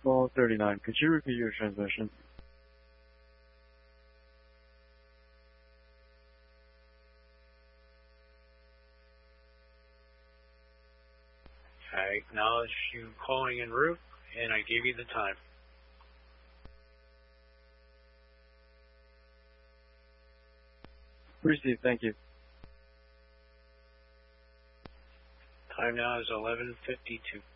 Call 39. Could you repeat your transmission? I acknowledge you calling en route, and I gave you the time. Received, thank you. Time now is 11:52.